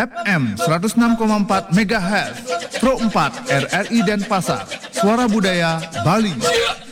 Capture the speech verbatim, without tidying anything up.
F M seratus enam koma empat megahertz, Pro empat R R I Denpasar, Suara Budaya Bali.